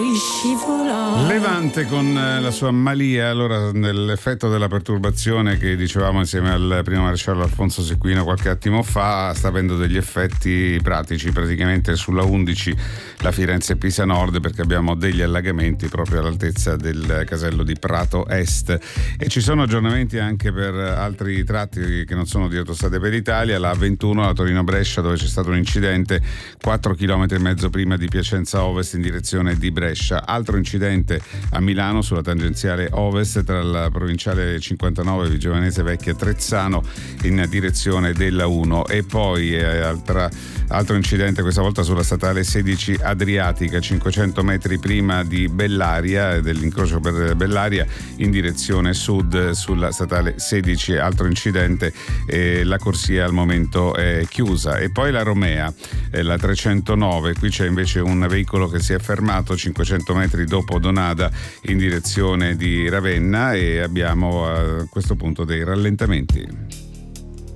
poi scivola. Levante con la sua Malia. Allora, nell'effetto della perturbazione che dicevamo insieme al primo maresciallo Alfonso Sequino qualche attimo fa, sta avendo degli effetti pratici praticamente sulla 11, la Firenze-Pisa Nord, perché abbiamo degli allagamenti proprio all'altezza del casello di Prato Est, e ci sono aggiornamenti anche per altri tratti che non sono di Autostrade per l'Italia. La 21, la Torino-Brescia, dove c'è stato un incidente 4 km e mezzo prima di Piacenza Ovest in direzione di Brescia. Altro incidente a Milano sulla tangenziale Ovest tra la provinciale 59 Vigevanese Vecchia Trezzano in direzione della 1, e poi altro incidente questa volta sulla statale 16 Adriatica 500 metri prima di Bellaria, dell'incrocio per Bellaria in direzione sud sulla statale 16. Altro incidente, la corsia al momento è chiusa. E poi la Romea, la 309, qui c'è invece un veicolo che si è fermato 500 metri dopo Donada in direzione di Ravenna, e abbiamo a questo punto dei rallentamenti.